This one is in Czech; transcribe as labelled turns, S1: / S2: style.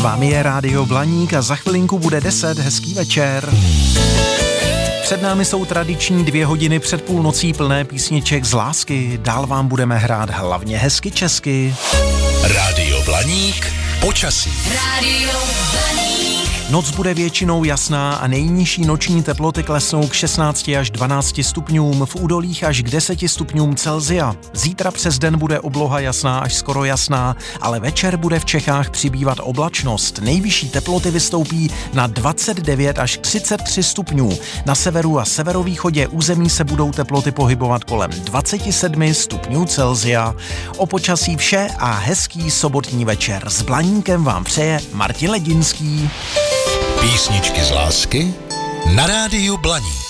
S1: vámi je Rádio Blaník a za chvilinku bude 10, hezký večer. Před námi jsou tradiční 2 hodiny před půlnocí plné písniček z lásky. Dál vám budeme hrát hlavně hezky česky.
S2: Rádio Blaník, počasí.
S3: Rádio Blaník.
S1: Noc bude většinou jasná a nejnižší noční teploty klesnou k 16 až 12 stupňům, v údolích až k 10 stupňům Celsia. Zítra přes den bude obloha jasná až skoro jasná, ale večer bude v Čechách přibývat oblačnost. Nejvyšší teploty vystoupí na 29 až 33 stupňů. Na severu a severovýchodě území se budou teploty pohybovat kolem 27 stupňů Celsia. O počasí vše a hezký sobotní večer s Blaníkem vám přeje Martin Ledinský.
S2: Písničky z lásky na Rádiu Blaník.